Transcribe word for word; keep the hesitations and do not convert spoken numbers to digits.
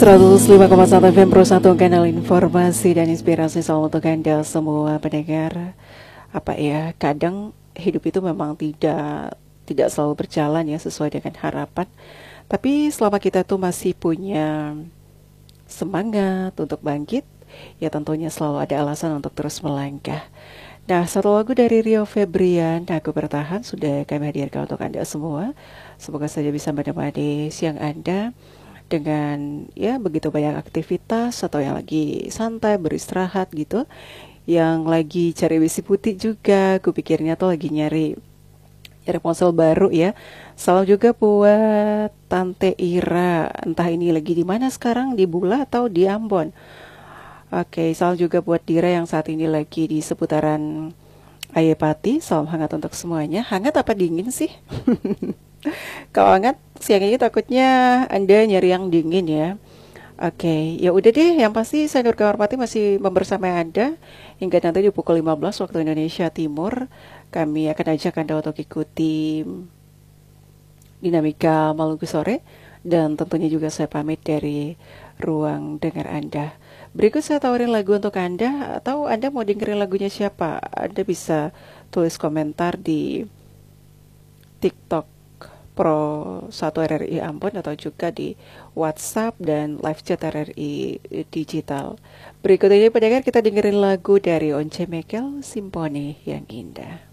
seratus lima koma satu F M Pro satu, kanal informasi dan inspirasi selalu untuk Anda semua pendengar. Apa ya, kadang hidup itu memang tidak tidak selalu berjalan ya sesuai dengan harapan. Tapi selama kita tuh masih punya semangat untuk bangkit, ya tentunya selalu ada alasan untuk terus melangkah. Nah, satu lagu dari Rio Febrian, Aku Bertahan, sudah kami hadirkan untuk Anda semua. Semoga saja bisa menemani siang Anda dengan ya begitu banyak aktivitas, atau yang lagi santai beristirahat gitu, yang lagi cari besi putih juga, kupikirnya tuh lagi nyari nyari ponsel baru ya. Salam juga buat Tante Ira, entah ini lagi di mana sekarang, di Bula atau di Ambon. Oke, salam juga buat Dira yang saat ini lagi di seputaran Ayepati. Salam hangat untuk semuanya. Hangat apa dingin sih? Kalau hangat siang ini takutnya Anda nyari yang dingin ya. Oke, ya udah deh, yang pasti saya Nur Kamarpati masih membersamai Anda hingga nanti di pukul lima belas waktu Indonesia Timur. Kami akan ajak Anda untuk ikuti dinamika Maluku sore, dan tentunya juga saya pamit dari ruang dengar Anda. Berikut saya tawarin lagu untuk Anda, atau Anda mau dengerin lagunya siapa? Anda bisa tulis komentar di TikTok Pro satu R R I Ambon, atau juga di WhatsApp dan live chat R R I Digital. Berikut ini pendengar, kita dengerin lagu dari Once Mekel, Simponi yang Indah.